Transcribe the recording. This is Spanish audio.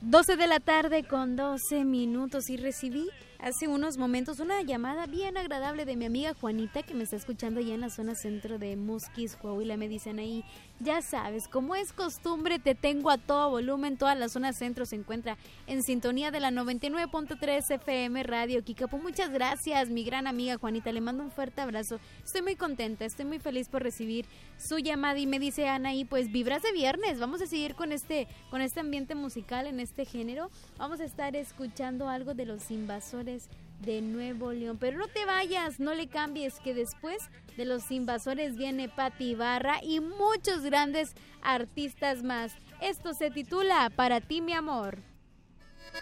12 de la tarde con 12 minutos y recibí hace unos momentos una llamada bien agradable de mi amiga Juanita, que me está escuchando allá en la zona centro de Musquis, Coahuila. Me dicen ahí, ya sabes, como es costumbre, te tengo a todo volumen. Toda la zona centro se encuentra en sintonía de la 99.3 FM Radio Kikapu. Muchas gracias, mi gran amiga Juanita, le mando un fuerte abrazo. Estoy muy contenta, estoy muy feliz por recibir su llamada. Y me dice Anaí, pues vibras de viernes, vamos a seguir con este ambiente musical, en este género. Vamos a estar escuchando algo de Los Invasores de Nuevo León, pero no te vayas, no le cambies, que después de Los Invasores viene Pati Ibarra y muchos grandes artistas más. Esto se titula Para ti, mi amor.